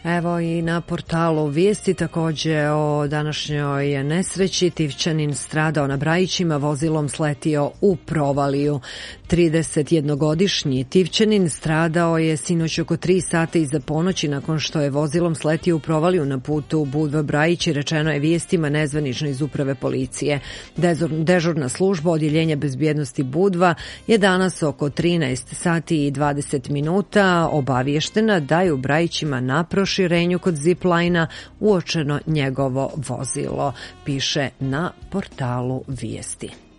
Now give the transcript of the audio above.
Evo i na portalu Vijesti također o današnjoj nesreći. Tivčanin stradao na Brajićima, vozilom sletio u provaliju. 31-godišnji Tivčanin stradao je sinoć oko 3 sata iza ponoći nakon što je vozilom sletio u provaliju na putu Budva-Brajići, rečeno je Vijestima nezvanično iz uprave policije. Dežurna služba Odjeljenja bezbjednosti Budva je danas oko 13 sati i 20 minuta obavještena da je u Brajićima na proširenju kod ziplajna uočeno njegovo vozilo, piše na portalu Vijesti.